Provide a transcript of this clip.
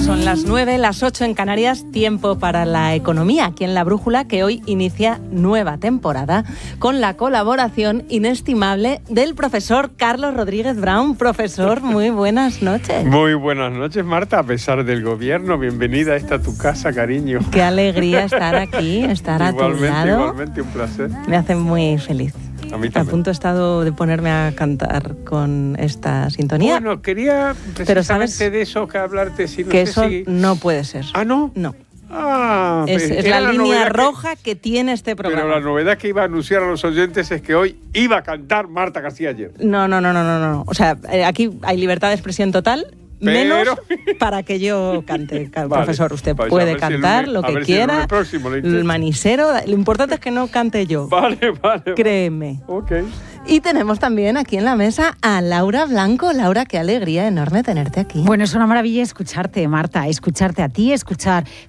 Son las 9, las 8 en Canarias, tiempo para la economía, aquí en La Brújula, que hoy inicia nueva temporada con la colaboración inestimable del profesor Carlos Rodríguez Brown. Profesor, muy buenas noches. Muy buenas noches, Marta, a pesar del gobierno. Bienvenida a esta tu casa, cariño. Qué alegría estar aquí, estar a tu lado. Igualmente, un placer. Me hace muy feliz. A mí también. A punto he estado de ponerme a cantar con esta sintonía. Bueno, quería precisamente de eso que hablarte. Si no que sé eso si... no puede ser. ¿Ah, no? No. Ah, es la línea roja que tiene este programa. Pero la novedad que iba a anunciar a los oyentes es que hoy iba a cantar Marta García Ayer. No. O sea, aquí hay libertad de expresión total. Menos para que yo cante, profesor. Usted puede cantar lo que quiera, el manisero. Lo importante es que no cante yo. Vale. Créeme. Ok. Y tenemos también aquí en la mesa a Laura Blanco. Laura, qué alegría enorme tenerte aquí. Bueno, es una maravilla escucharte, Marta, escucharte a ti, escuchar